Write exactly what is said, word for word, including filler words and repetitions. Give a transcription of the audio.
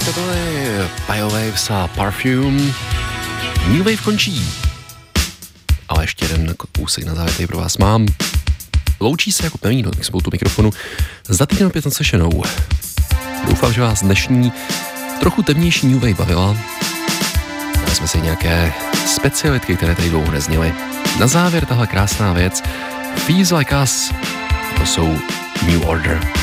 to byly Biowaves a Perfume. New Wave končí. Ale ještě jeden úsek na závěr tady pro vás mám. Loučí se jako pevný k spoutu mikrofonu za týden opět se Šenou. Doufám, že vás dnešní trochu temnější New Wave bavila. Dali jsme si nějaké specialitky, které tady dlouho nezněly. Na závěr tahle krásná věc. Feels Like Us. To jsou New Order.